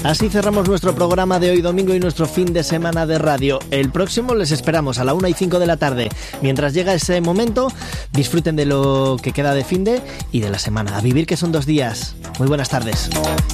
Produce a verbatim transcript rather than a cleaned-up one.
Así cerramos nuestro programa de hoy domingo y nuestro fin de semana de radio. El próximo les esperamos a la una y cinco de la tarde. Mientras llega ese momento, disfruten de lo que queda de fin de y de la semana. A vivir, que son dos días. Muy buenas tardes.